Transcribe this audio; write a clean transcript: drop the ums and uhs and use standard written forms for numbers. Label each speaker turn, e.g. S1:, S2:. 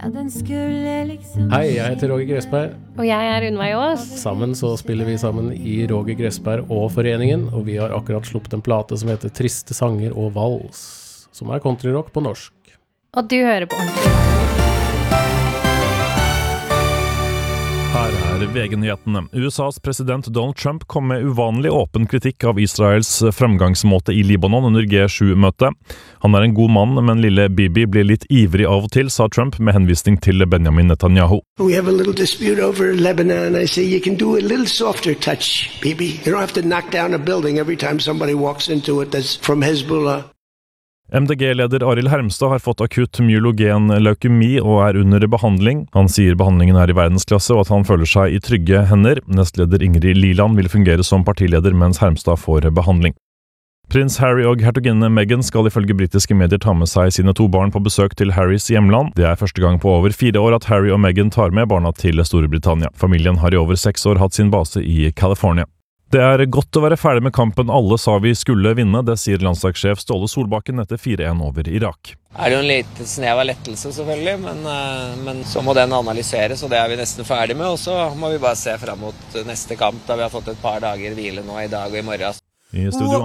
S1: Hei, jeg heter Roger Gressberg.
S2: Og jeg Unnveig Aas.
S1: Sammen så spiller vi sammen i Roger Gressberg og Foreningen, og vi har akkurat sluppet en plate som heter Triste sanger og vals, som countryrock på norsk.
S2: Og du hører på Ordentlig.
S3: Her VG-nyhetene. USAs president Donald Trump kom med uvanlig åpen kritikk av Israels fremgangsmåte i Libanon under G7-møtet. Han en god mann, men lille Bibi blir litt ivrig av og til, sa Trump med henvisning til Benjamin Netanyahu.
S4: We have a little dispute over Lebanon. I say you can do a little softer touch, Bibi. You don't have to knock down a building every time somebody walks into it that's from Hezbollah.
S3: MDG-leder Arild Hermstad har fått akutt myelogen leukemi og under behandling. Han sier behandlingen i verdensklasse og at han føler seg i trygge hender. Nestleder Ingrid Liland vil fungere som partileder mens Hermstad får behandling. Prins Harry og hertuginne Meghan skal ifølge britiske medier ta med seg sine 2 barn på besøk til Harrys hjemland. Det første gang på over 4 år at Harry og Meghan tar med barna til Storbritannia. Familien har i over 6 år hatt sin base i California. Det godt å være ferdig med kampen alle sa vi skulle vinne, det sier landslagssjef Ståle Solbakken etter 4-1 over Irak.
S5: Det jo en liten snev av lettelse selvfølgelig, men så må den analyseres, og det vi nesten ferdig med, og så må vi bare se frem mot neste kamp, da vi har fått et par dager hvile nå i dag og i morgen.
S3: I studio